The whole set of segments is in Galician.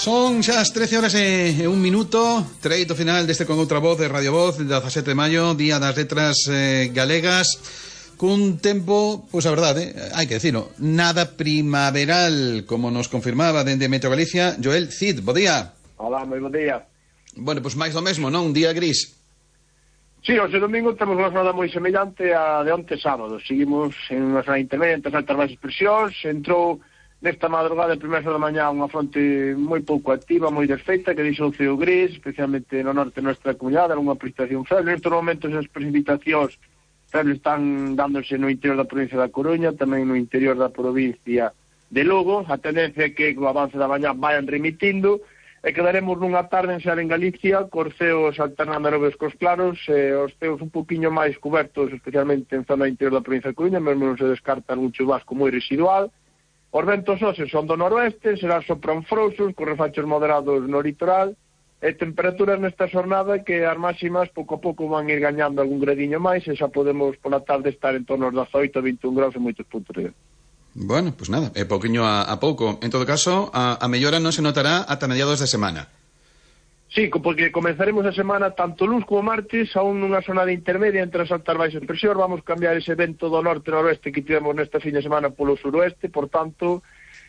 Son xa as 13 horas e un minuto. Treito final deste Con Outra Voz de Radio Voz, 17 de maio, Día das Letras Galegas, cun tempo, pois a verdade, hai que dicirlo, nada primaveral, como nos confirmaba dende Meteo Galicia Joel Cid. Bo día. Hola, moi bo día. Bueno, pois máis do mesmo, non? Un día gris. Sí, hoxe domingo temos unha jornada moi semellante a de onte sábado. Seguimos en unha zona intermedia entre as altas baixas presións. Entrou nesta madrugada, a primeira da mañá, unha fronte moi pouco activa, moi desfeita, que deixou o ceo gris, especialmente no norte da nosa comunidade, unha precipitación feble. Nestes momentos as precipitacións febles están dándose no interior da provincia da Coruña, tamén no interior da provincia de Lugo. A tendencia é que co avance da mañá vayan remitindo, e quedaremos nunha tarde en xeral en Galicia, cos ceos alternando nubes cos claros, os ceos un poquinho máis cobertos, especialmente en zona interior da provincia de Coruña, mesmo non se descarta algún chubasco moi residual. Os ventos hoxe son do noroeste, serán sopran frouxos, con refachos moderados no litoral, e temperaturas nesta xornada que as máximas pouco a pouco van ir gañando algún gradiño máis, e xa podemos pola tarde estar en torno aos 18 a 21 graus en moitos puntos de. Bueno, pois nada, é pouquiño a pouco. En todo caso, a mellora non se notará ata mediados de semana. Sí, porque comenzaremos a semana tanto luns como martes aún nunha zona intermedia entre as altas baixas presións. Vamos cambiar ese vento do norte-noroeste que tivemos nesta fin de semana polo suroeste, por tanto,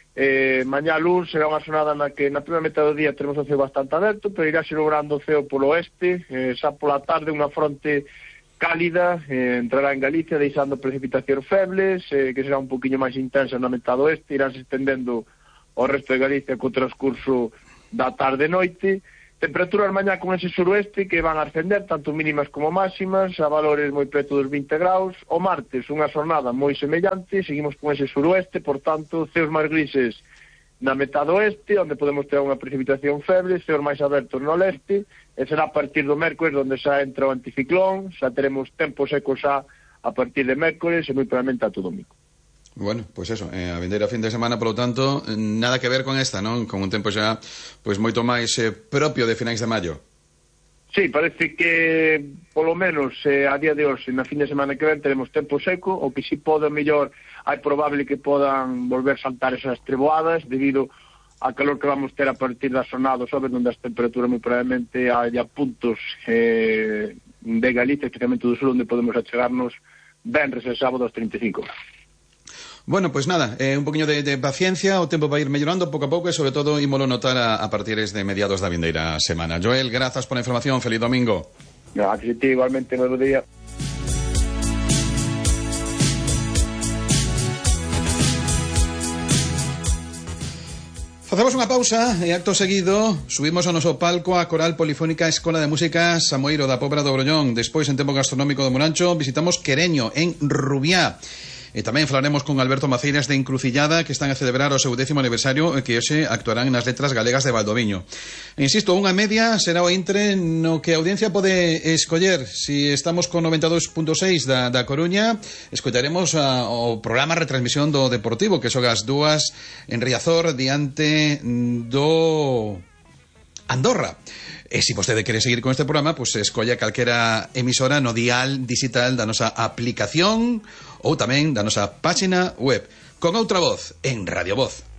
mañá luns será unha zonada na que na primeira metade do día teremos o ceo bastante aberto, pero irá logrando o ceo polo oeste, xa pola tarde unha fronte cálida entrará en Galicia deixando precipitacións febles, que será un poquinho máis intensa na metade oeste, irán se estendendo ao resto de Galicia co transcurso da tarde-noite. Temperaturas mañá con ese suroeste que van a ascender, tanto mínimas como máximas, a valores moi preto dos 20 graus. O martes, unha xornada moi semellante, seguimos con ese suroeste, por tanto, ceos máis grises na metade oeste, onde podemos ter unha precipitación feble, ceos máis abertos no leste, e será a partir do mércores onde xa entra o anticiclón, xa teremos tempo seco xa a partir de mércores e moi probablemente a todo domingo. Bueno, pois eso, a vindeira fin de semana, polo tanto, nada que ver con esta, non? Con un tempo xa, pois moito máis propio de finais de maio. Sí, parece que, polo menos, a día de hoxe, na fin de semana que ven, teremos tempo seco, o que si pode, mellor, hai probable que podan volver saltar esas treboadas, debido a calor que vamos ter a partir da xornada, sobre onde as temperaturas moi probablemente haya puntos de Galicia, especialmente do sur, onde podemos achegarnos venres e sábado aos 35 graus. Bueno, pois nada, un poquinho de paciencia, o tempo vai ir mellorando pouco a pouco e sobre todo ímolo notar a partires de mediados da vindeira semana. Joel, grazas pola información, feliz domingo. Gracias a ti, igualmente, bo día. Facemos unha pausa e acto seguido subimos ao noso palco a Coral Polifónica Escola de Música Samoiro da Pobra do Brollón. Despois, en tempo gastronómico do Morancho, visitamos Quereño, en Rubiá. E tamén falaremos con Alberto Maceiras de Encrucillada, que están a celebrar o seu 10º aniversario e que hoxe actuarán nas Letras Galegas de Valdoviño. E insisto, unha media será o intre no que a audiencia pode escoller. Si estamos con 92.6 da Coruña, escoitaremos o programa retransmisión do Deportivo, que son as 2 en Riazor diante do Andorra. E se vostede quere seguir con este programa, pois escolla calquera emisora no dial digital da nosa aplicación ou tamén da nosa página web. Con Outra Voz en Radio Voz.